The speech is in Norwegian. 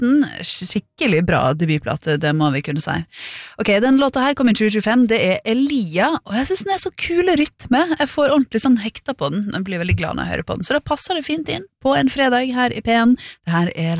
2019, skikkelig bra debutplate, det må vi kunne si. Ok, den låta her kom i 2025, det Elia, og jeg synes den så kule rytme, jeg får ordentlig sånn hekta på den, jeg blir veldig glad når jeg hører på den, så da passer det fint inn på en fredag her i P1. Det her